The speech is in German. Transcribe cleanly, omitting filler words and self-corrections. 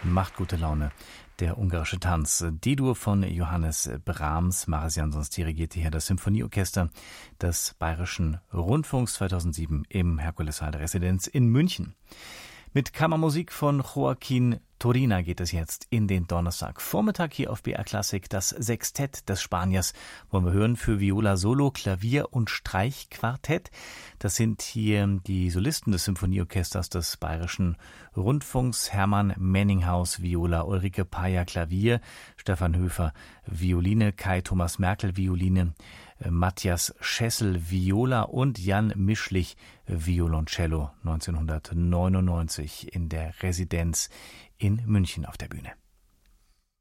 Macht gute Laune. Der ungarische Tanz. D-Dur von Johannes Brahms. Mariss Jansons dirigierte hier das Symphonieorchester des Bayerischen Rundfunks 2007 im Herkulessaal der Residenz in München. Mit Kammermusik von Joaquín Turina geht es jetzt in den Donnerstagvormittag hier auf BR Classic. Das Sextett des Spaniers wollen wir hören für Viola Solo, Klavier und Streichquartett. Das sind hier die Solisten des Symphonieorchesters des Bayerischen Rundfunks. Hermann Menninghaus, Viola, Ulrike Paya, Klavier, Stefan Höfer, Violine, Kai Thomas Merkel, Violine, Matthias Schessel, Viola und Jan Mischlich, Violoncello, 1999 in der Residenz in München auf der Bühne.